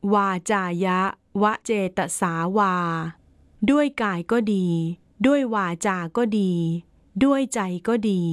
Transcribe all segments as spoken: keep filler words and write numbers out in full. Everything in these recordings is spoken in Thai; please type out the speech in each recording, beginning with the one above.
วาจายะวะเจตสาวาด้วยกายก็ดีด้วยวาจาก็ดีด้วยใจก็ดี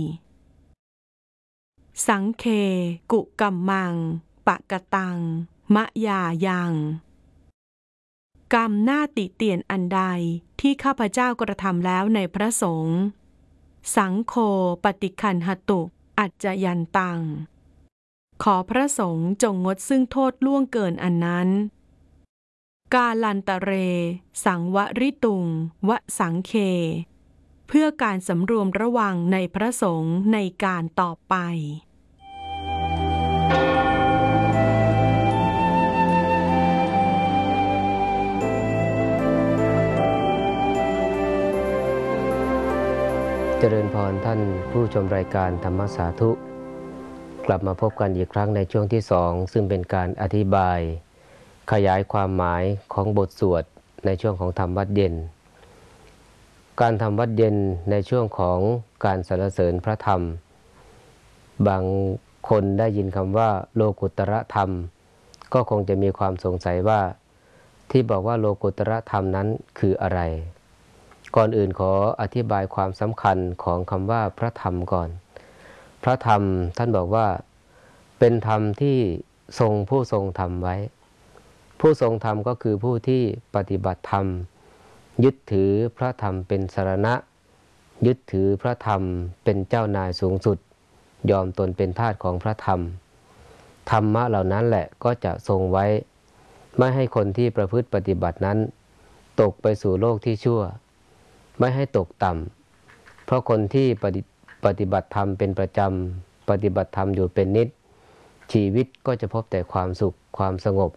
สังเคกุกัมมังปะกะตังมะยายังกรรมหน้าติเตียนอันใดที่ข้าพเจ้ากระทำแล้วในพระสงฆ์สังโฆปฏิคันหตุอัจจยันตังขอพระสงฆ์จงงดซึ่งโทษล่วงเกินอันนั้นกาลันตะเรสังวริตุงวสังเคเพื่อการสำรวมระวังในพระสงฆ์ในการต่อไปเจริญพรท่านผู้ชมรายการธรรมสาธุกลับมาพบกันอีกครั้งในช่วงที่สองซึ่งเป็นการอธิบายขยายความหมายของบทสวดในช่วงของธรรมวัดเย็นการทำวัดเย็นในช่วงของการสรรเสริญพระธรรมบางคนได้ยินคำว่าโลกุตระธรรมก็คงจะมีความสงสัยว่าที่บอกว่าโลกุตระธรรมนั้นคืออะไรก่อนอื่นขออธิบายความสำคัญของคำว่าพระธรรมก่อนพระธรรมท่านบอกว่าเป็นธรรมที่ทรงผู้ทรงธรรมไว้ผู้ทรงธรรมก็คือผู้ที่ปฏิบัติธรรมยึดถือพระธรรมเป็นสรณะยึดถือพระธรรมเป็นเจ้านายสูงสุดยอมตนเป็นทาสของพระธรรมธรรมะเหล่านั้นแหละก็จะทรงไว้ไม่ให้คนที่ประพฤติปฏิบัตินั้นตกไปสู่โลกที่ชั่วไม่ให้ตกต่ำเพราะคนที่ปฏิปฏิบัติธรรมเป็นประจำปฏิบัติธรรมอยู่เป็นนิจชีวิตก็จะพบแต่ความสุขความสงบ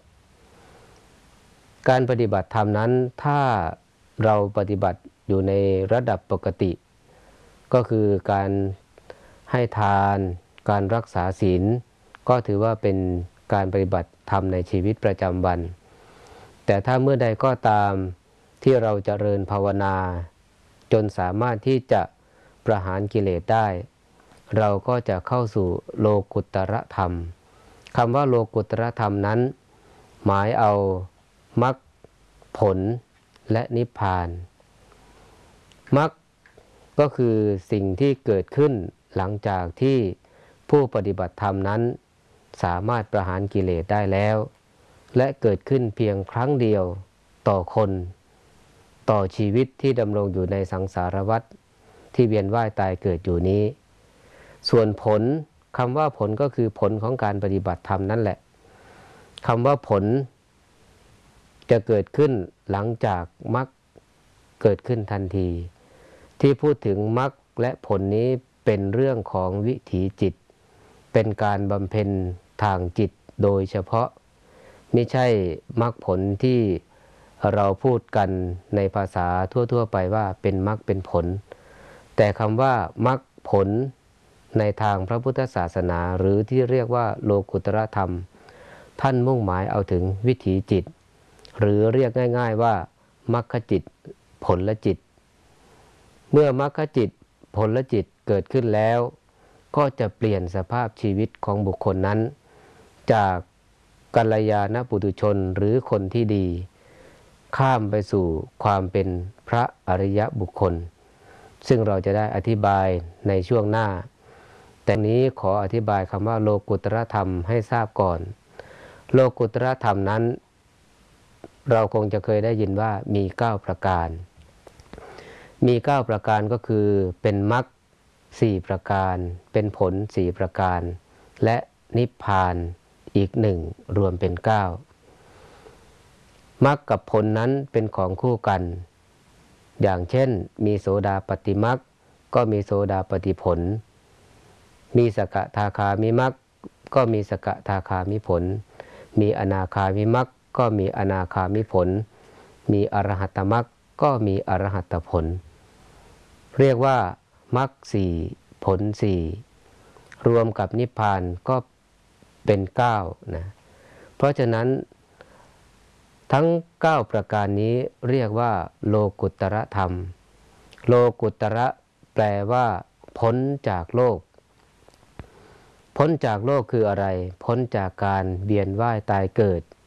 การปฏิบัติธรรมนั้นถ้าเราปฏิบัติอยู่ในระดับปกติก็คือการให้ทานการรักษาศีลก็ถือว่าเป็นการปฏิบัติธรรมในชีวิตประจำวันแต่ถ้าเมื่อใดก็ตามที่เราเจริญภาวนาจนสามารถที่จะประหารกิเลสได้เราก็จะเข้าสู่โลกุตตรธรรมคำว่าโลกุตตรธรรมนั้นหมายเอามรรคผลและนิพพานมรรคก็คือสิ่งที่เกิดขึ้นหลังจากที่ผู้ปฏิบัติธรรมนั้นสามารถประหารกิเลสได้แล้วและเกิดขึ้นเพียงครั้งเดียวต่อคนต่อชีวิตที่ดำรงอยู่ในสังสารวัฏที่เวียนว่ายตายเกิดอยู่นี้ส่วนผลคำว่าผลก็คือผลของการปฏิบัติธรรมนั่นแหละคำว่าผลจะเกิดขึ้นหลังจากมรรคเกิดขึ้นทันทีที่พูดถึงมรรคและผลนี้เป็นเรื่องของวิถีจิตเป็นการบำเพ็ญทางจิตโดยเฉพาะไม่ใช่มรรคผลที่เราพูดกันในภาษาทั่วๆไปว่าเป็นมรรคเป็นผลแต่คำว่ามรรคผลในทางพระพุทธศาสนาหรือที่เรียกว่าโลกุตตรธรรมท่านมุ่งหมายเอาถึงวิถีจิตหรือเรียกง่ายๆว่ามรรคจิตผลจิตเมื่อมรรคจิตผลจิตเกิดขึ้นแล้วก็จะเปลี่ยนสภาพชีวิตของบุคคลนั้นจากกัลยาณปุถุชนหรือคนที่ดีข้ามไปสู่ความเป็นพระอริยบุคคลซึ่งเราจะได้อธิบายในช่วงหน้าแต่นี้ขออธิบายคำว่าโลกุตตรธรรมให้ทราบก่อนโลกุตตรธรรมนั้นเราคงจะเคยได้ยินว่ามีเก้าประการมีเก้าประการก็คือเป็นมรรคสี่ประการเป็นผลสี่ประการและนิพพานอีกหนึ่งรวมเป็นเก้ามรรคกับผลนั้นเป็นของคู่กันอย่างเช่นมีโสดาปัตติมรรคก็มีโสดาปัตติผลมีสกทาคามิมรรคก็มีสกทาคามิผลมีอนาคามิมรรคก็มีอนาคามิผลมีอรหัตตมรรคก็มีอรหัตตผลเรียกว่ามรรคสี่ผลสี่รวมกับนิพพานก็เป็นเก้านะเพราะฉะนั้นทั้งเก้าประการนี้เรียกว่าโลกุตตรธรรมโลกุตระแปลว่าพ้นจากโลกพ้นจากโลกคืออะไรพ้นจากการเวียนว่ายตายเกิด